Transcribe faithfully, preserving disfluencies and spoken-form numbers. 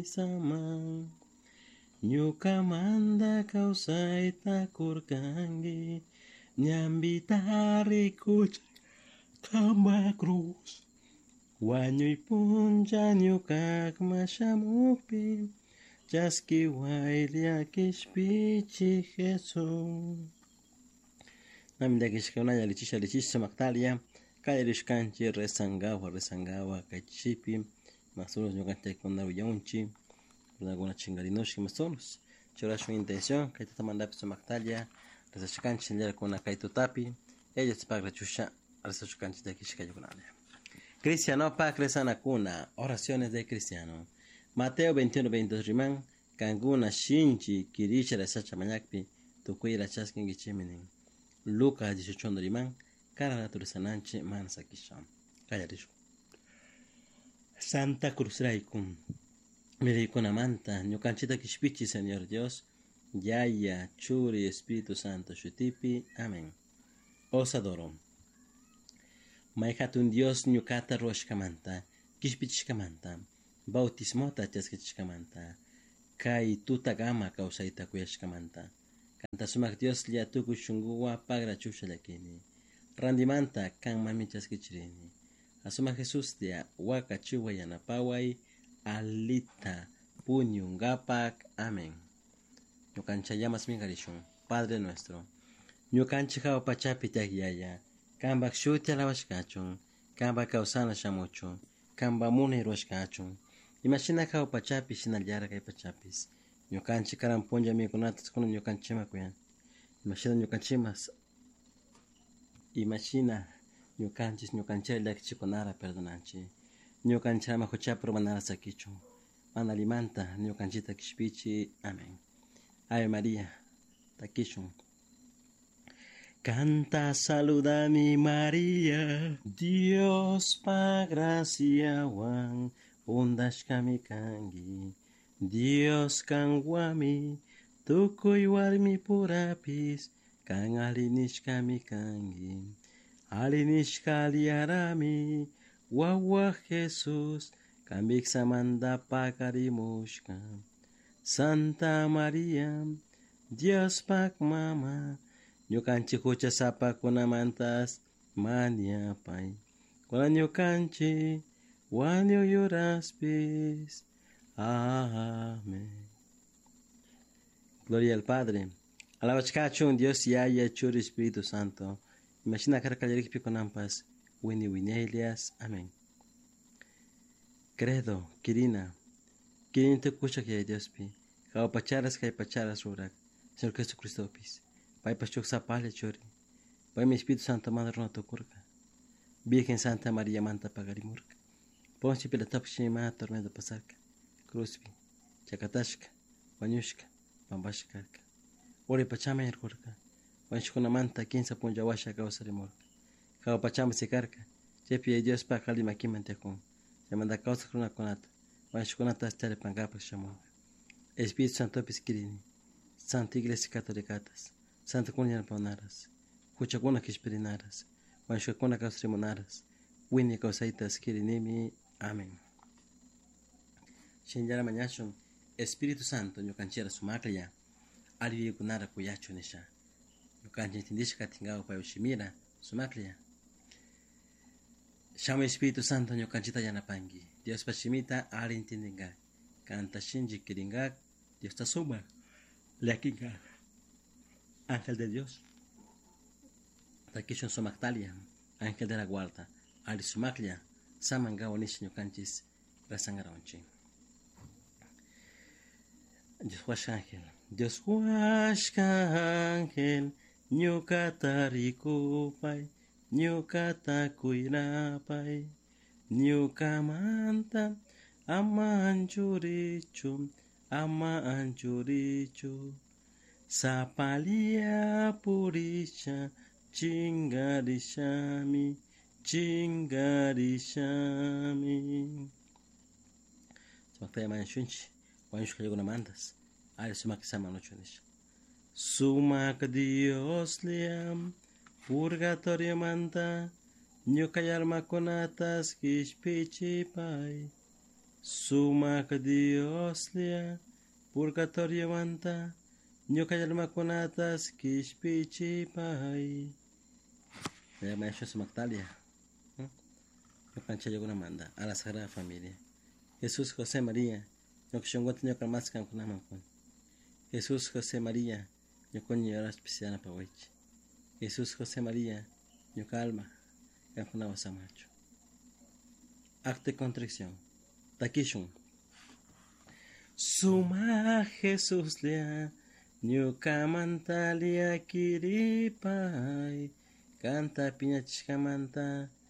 sama nyuka manda kausaita kurkangi nyambitari kuch kamba cruz wanyuy puncha nyukak mashamupi chaski wailia kishpichi Jesús namda kishkuna yalichisha lichisha maktalia kaya rishkanchi resangawa resangawa kachipi masolos nyukante kuna uyaunchi alguna chingarinoshi masolos chora su intención que te manda piso maktalia resachkanchi lera kuna kaito tapi ella se paga chusha resachkanchi de kishka yukunale Cristiano pa cresana kuna oraciones de cristiano Mateo veintiuno veintidós riman kanguna shinchi kiricha resacha manyakpi tukuira chaskin gichiminin Lucas dieciocho riman cara naturalezananchi mansakisham kaya rishu Santa Cruz Raikun Mirikuna manta ñukanchita kishpichi Señor Dios Yaya Churi Espíritu Santo Shutipi Amén Os adoro Maikatun Dios ñukata ruashkamanta kishpichkamanta bautismota chaskichkamanta Kai tuta gama kausaita kuyashkamanta Kanta sumak Dios liatuku shunguwa pagra chushalakini Randimanta kan mami chaskichirini Asuma Jesús dia waka chuwa yanapaway alita puñungapak amén. Ñukancha llamas mingarishun Padre nuestro. Ñukancha hawa pachapi tagyaya. Kambak shuti alawashkachun. Kamba kausana shamuchun. Kamba mune ruashkachun. Imagina hawa pachapi shinalyara kay pachapis. Ñukancha karan ponja mikunatas kuno ñukanchima kuyan. Imagina ñukanchimas. Imagina ñukanchis ñukanchaylla chikunara perdonanchi. Ñukanchara mahuchapro manara sakichu. Mana limanta ñukanchita kishpichi. Amén. Ave María. Takishun. Canta, saluda mi María. Dios pa gracia wan. Undash kami kangi. Dios kangwami. Tukuy warmi purapis. Kang alinish kami kangi. Alinish kaliarami. Wawa Jesús, kambik samanda pakarimushka. Santa María, Dios pak mama, ñukanchi hucha sapa kunamantas mania pay. Kuna ñukanchi, wanyo yuraspis. Amén. Gloria al Padre. Alabachkachun Dios Yaya Churi Espíritu Santo. Imagina karakayarik pikonampas. Winnie Winelias, amén. Credo, Kirina, Kirin te escucha que hay Dios pi, Kao pacharas que hay pacharas rurak, Señor Jesucristo pis, Pai pachuk sapale chori, Pai mi Espíritu Santo Madre no tokurka, Virgen Santa María Manta pagarimurka, Ponchi pila tapshi ma tormenta pasarka, Cruzpi, Chakatashka, Wanyushka, Pambashkarka, Ori pachama yerkurka, Wanshkuna manta quinza punja washa kausarimurka. Kao pachama sikarka, chepi ay Dios pa kali makimante kun. Se manda causa kruna konata. Wansh konata estare pangapa shamonga. Espíritu Santo piskirini. Santa Iglesia Catolicatas. Santa Kunya Ponaras. Kucha kuna kishperinaras. Wansh kuna kausrimonaras. Winnie kausaitas kirinimi. Amén. Shinjara mañachon. Espíritu Santo ñukanchera sumaklia. Alivi kunara kuyacho nisha. Ñukanchi tindisha katingao pa yoshimira. Sumaklia. Shama Espíritu Santo ñukanchita yanapangi. Dios pachimita arintindinga. Canta shinji kiringa. Dios tasuma. Leakinga. Ángel de Dios. Takishon somaktalia. Ángel de la guarda. Ali sumaklia. Samanga onish ñukanchis. Rasangaraonchi. Dios huashka ángel. Dios huashka ángel. Ñukatarikupay. Nyukata kuirapay, nyuka manta, ama anchurichu, ama anchurichu, sapalia purisha, chingarishami, chingarishami. Sumakta yaman shunchi, wanshka yuguna mantas, ay sumak sama nochunish. Sumak Dios liam, Purgatorio manta, ñuka yarmakunatas kishpichipay, Sumak Dios lia, purgatorio manta, ñuka almakunatas kishpichipay. Ya me ha hecho sumaktalia. Ñuka chayukuna manda, a la Sagrada Familia. Jesús, José, María, ñuka shunguta ñuka más kankunaman kun. Jesús, José, María, ñuka ñuka especial pawechi. Jesús, José, María, ñuka alma, kankunawa samacho. Acto de contrición. Takishun. Suma Jesús lea, ñuka mantalia kiripay, canta piñachkamanta.